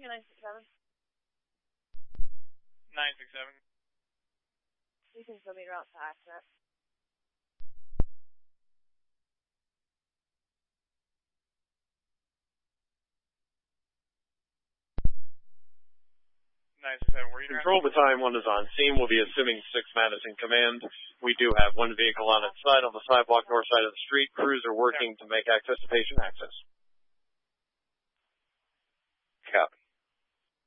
me 967. 967. You can still be route to access. Control the time 1 is on scene. We'll be assuming 6 Madison command. We do have 1 vehicle on its side on the sidewalk north side of the street. Crews are working to make access to patient access.